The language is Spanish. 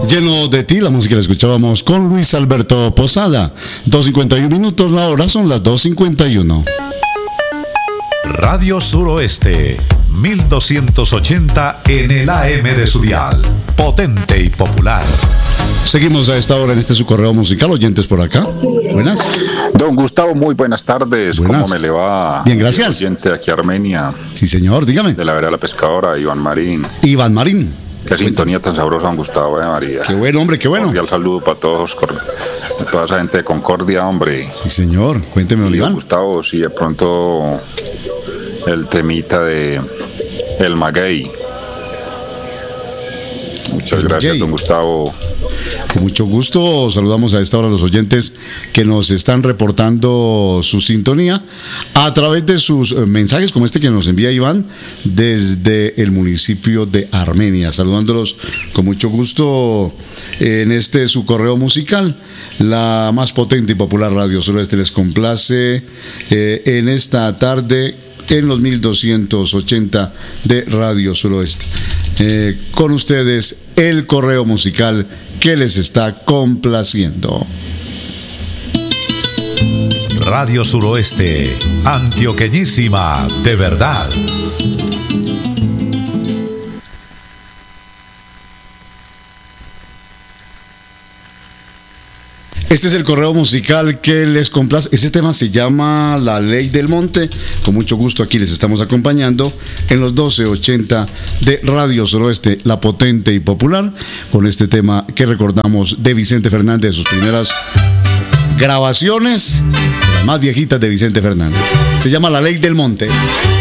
Lleno de ti, la música la escuchábamos con Luis Alberto Posada. 2:51 minutos, la hora son las 2:51. Radio Suroeste, 1280 en el AM de su dial. Potente y popular. Seguimos a esta hora en este su correo musical. Oyentes por acá. Buenas. Don Gustavo, muy buenas tardes. Buenas. ¿Cómo me le va? Bien, gracias. Oyente de aquí Armenia. Sí, señor, dígame. De la Vereda La Pescadora, Iván Marín. Iván Marín. Qué sintonía tan sabrosa, don Gustavo, María. Qué bueno, hombre, qué bueno. Cordial saludo para todos, toda esa gente de Concordia, hombre. Sí, señor. Cuénteme, Y, Iván. Gustavo, si de pronto el temita de El Maguey. Muchas El gracias, Maguey. don Gustavo. Con mucho gusto saludamos a esta hora a los oyentes que nos están reportando su sintonía a través de sus mensajes como este que nos envía Iván desde el municipio de Armenia, saludándolos con mucho gusto en este su correo musical. La más potente y popular Radio Suroeste les complace en esta tarde en los 1280 de Radio Suroeste. Con ustedes el correo musical que les está complaciendo. Radio Suroeste, antioqueñísima de verdad. Este es el correo musical que les complace. Ese tema se llama La Ley del Monte. Con mucho gusto aquí les estamos acompañando en los 1280 de Radio Suroeste, la potente y popular, con este tema que recordamos de Vicente Fernández, de sus primeras grabaciones, las más viejitas de Vicente Fernández. Se llama La Ley del Monte.